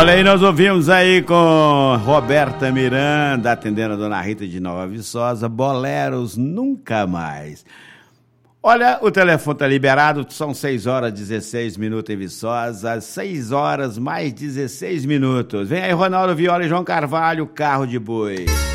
Olha aí, nós ouvimos aí com Roberta Miranda, atendendo a Dona Rita de Nova Viçosa, Boleros Nunca Mais. Olha, o telefone tá liberado, são 6 horas 16 minutos em Viçosa, 6 horas mais 16 minutos. Vem aí, Ronaldo Viola e João Carvalho, Carro de Boi.